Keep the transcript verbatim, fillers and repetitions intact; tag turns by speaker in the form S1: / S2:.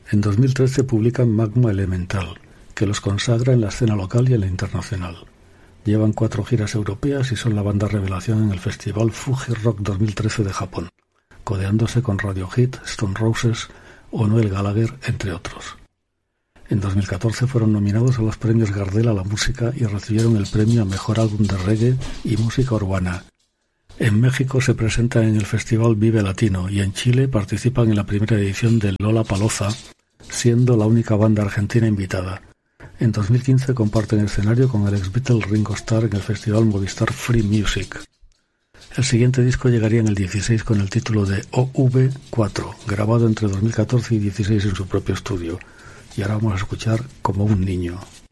S1: En dos mil trece publican Magma Elemental, que los consagra en la escena local y en la internacional. Llevan cuatro giras europeas y son la banda revelación en el festival Fuji Rock dos mil trece de Japón, codeándose con Radiohead, Stone Roses o Noel Gallagher, entre otros. En dos mil catorce fueron nominados a los premios Gardel a la música y recibieron el premio a Mejor Álbum de Reggae y Música Urbana. En México se presentan en el Festival Vive Latino y en Chile participan en la primera edición del Lollapalooza, siendo la única banda argentina invitada. En dos mil quince comparten escenario con el ex-Beatle Ringo Starr en el Festival Movistar Free Music. El siguiente disco llegaría en el dieciséis con el título de O V cuatro, grabado entre dos mil catorce y dieciséis en su propio estudio. Y ahora vamos a escuchar Como un niño.